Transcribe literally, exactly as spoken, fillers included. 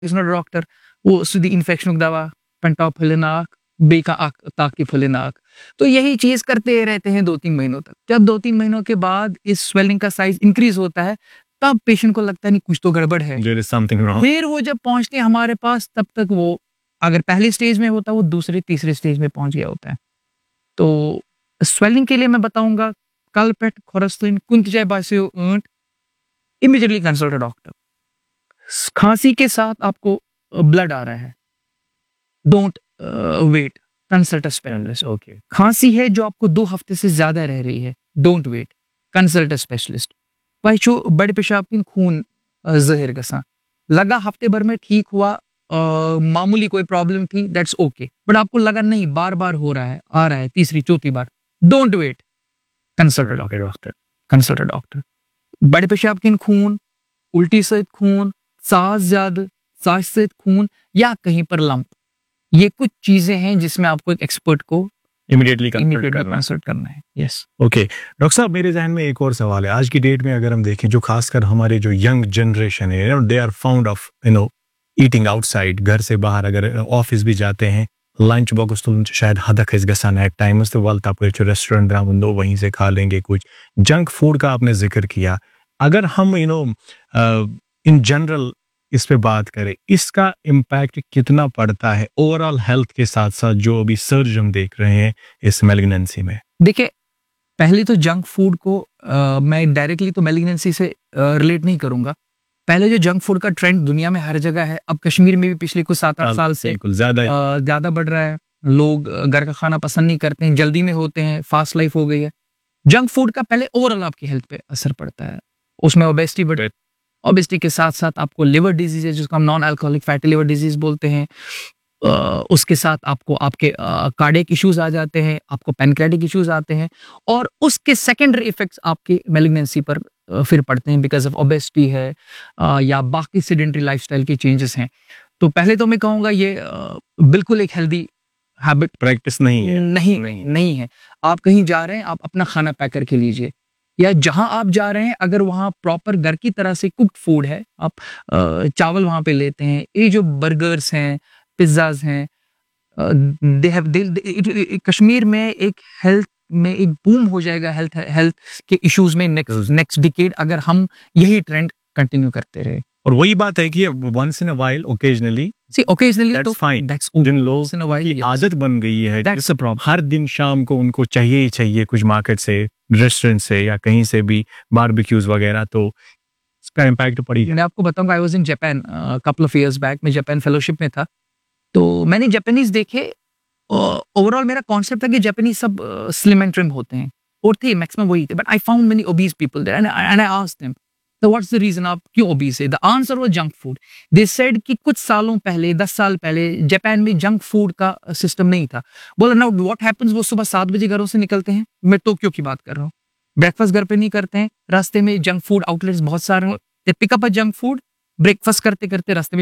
Is not a doctor, वो सीधी infection की दवा, पेंटॉप फुलिनाक, बेका आक ताकि फुलिनाक। तो यही चीज़ करते रहते हैं दो तीन महीनों तक। जब दो तीन महीनों के बाद इस स्वेलिंग का साइज़ इंक्रीज़ होता है, तब पेशेंट को लगता है नहीं कुछ तो गड़बड़ है। There is something wrong. फिर वो जब पहुँचते हैं हमारे पास, तब तक वो अगर पहली स्टेज में होता है, वो दूसरे तीसरे स्टेज में पहुँच गया होता है। तो स्वेलिंग के लिए मैं बताऊँगा, कल पेट खरस्तिन कुंत जाए बासियो ऊंट, इमीडिएटली कंसल्ट अ डॉक्टर। खांसी के साथ आपको ब्लड आ रहा है, don't wait, consult a specialist. Okay. खांसी है जो आपको दो हफ्ते से ज्यादा रह रही है, don't wait, consult a specialist. भाई जो बड़े पेशाब की खून अ, जहर गसा लगा हफ्ते भर में ठीक हुआ, अ, मामूली कोई प्रॉब्लम थी, दैट्स ओके, बट आपको लगा नहीं बार बार हो रहा है, आ रहा है तीसरी चौथी बार, don't wait, consult a doctor. Doctor consult a doctor. बड़े पेशाब की खून, उल्टी से खून, सांस ज्यादा, सांस से खून, या कहीं पर लंप, ये कुछ चीजें हैं जिसमें आपको एक एक्सपर्ट को इमीडिएटली कंसल्ट इमीडिएटली करना। कंसल्ट करना है। यस। ओके डॉक्टर साहब, मेरे जहन में एक और सवाल है। आज की डेट में अगर हम देखें, जो खासकर हमारे जो यंग जनरेशन है, they are found of you know eating outside, घर से बाहर अगर ऑफिस भी जाते हैं, लंच बॉक्स तो शायद हदक इस गसान है टाइम तो वल्त आप रेस्टोरेंट दो वहीं से खा लेंगे। कुछ जंक फूड का आपने जिक्र किया, अगर हम यू नो इन जनरल इस पे बात करें, इसका इम्पैक्ट कितना पड़ता है ओवरऑल हेल्थ के साथ साथ जो अभी सर्ज हम देख रहे हैं इस मैलिग्नेंसी में? देखिए, पहले तो जंक फूड को अ, मैं डायरेक्टली तो मैलिग्नेंसी से रिलेट नहीं करूंगा। पहले जो जंक फूड का ट्रेंड दुनिया में हर जगह है, अब कश्मीर में भी पिछले कुछ सात आठ साल से बिल्कुल ज्यादा अ, ज्यादा बढ़ रहा है। लोग अ, घर का खाना पसंद नहीं करते हैं, जल्दी में होते हैं, फास्ट लाइफ हो गई है। जंक फूड का पहले ओवरऑल आपकी हेल्थ पे असर पड़ता है, उसमें ओबेसिटी बढ़, ओबेसिटी के साथ साथ आपको लिवर डिजीज है जिसको हम non alcoholic fatty liver disease बोलते हैं। अ, उसके साथ आपको आपके कार्डियक इश्यूज आ जाते हैं, आपको पैनक्रेटिक इश्यूज आते हैं, और उसके सेकेंडरी इफेक्ट्स आपकी मैलिग्नेंसी पर अ, फिर पड़ते हैं बिकॉज ऑफ ओबेसिटी है, अ, या बाकी सेडेंटरी लाइफस्टाइल के चेंजेस हैं। तो पहले तो मैं कहूँगा ये अ, बिल्कुल एक हेल्दी हैबिट प्रैक्टिस नहीं है। नहीं नहीं नहीं है। आप कहीं जा रहे हैं, आप अपना खाना पैक करके लीजिए, या जहां आप जा रहे हैं अगर वहां प्रॉपर घर की तरह से कुक्ड फूड है, आप अ, चावल वहां पे लेते हैं। ये जो बर्गर्स हैं, पिज्जाज हैं, दे हैव कश्मीर में एक हेल्थ में एक बूम हो जाएगा हेल्थ हेल्थ के इश्यूज में नेक्स्ट नेक्स्ट डिकेड, अगर हम यही ट्रेंड कंटिन्यू करते रहे। और वही बात है कि once in a while occasionally C occasionally that's तो फाइन। दैट्स जिन लोगों once in a while, की yes. आदत बन गई है, That's the problem. हर दिन शाम को उनको चाहिए ही चाहिए कुछ मार्केट से, रेस्टोरेंट से या कहीं से भी बारबेक्यूज वगैरह, तो इसका इम्पैक्ट तो पड़ी है। मैं आपको बताऊंगा, I was in Japan couple of years back, मैं जापान फेलोशिप में था, तो मैंने जापानीज देखे। ओवरऑल मेरा कॉन्सेप्ट था कि जापानीज सब स्लिम एंड ट्रिम होते हैं, और थे मैक्सिमम वही थे, but I found many obese people there and I asked them, तो व्हाट्स द रीजन, आप क्यों ओबीज है? The answer was junk food. They said कि कुछ सालों पहले, दस साल पहले जापान में जंक फूड का सिस्टम नहीं था। बोला नाउ व्हाट हैपेंस, वो सुबह सात बजे घरों से निकलते हैं, मैं टोक्यो की बात कर रहा हूँ, ब्रेकफास्ट घर पे नहीं करते हैं, रास्ते में जंक फूड आउटलेट्स बहुत सारे हैं, दे पिक अप अ जंक फूड, ब्रेकफास्ट करते करते रास्ते में